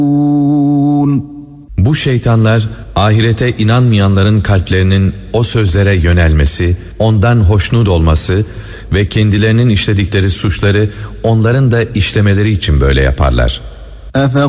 Bu şeytanlar ahirete inanmayanların kalplerinin o sözlere yönelmesi, ondan hoşnut olması ve kendilerinin işledikleri suçları onların da işlemeleri için böyle yaparlar.